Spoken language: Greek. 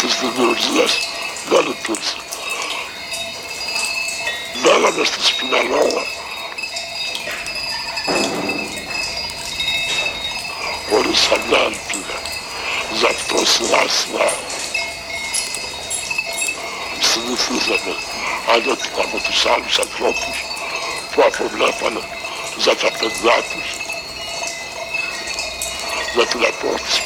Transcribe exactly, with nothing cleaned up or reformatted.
τις δημιουργίες δεν υπήρχε. Μέναμε στη Σπιναλόγα χωρίς καμιά ελπίδα. Γι' αυτό σειρά σειρά συνηθίζαμε ανέτοιμα με τους άλλους ανθρώπους που αποβλέπανε για τα παιδιά τους, για την επόμενη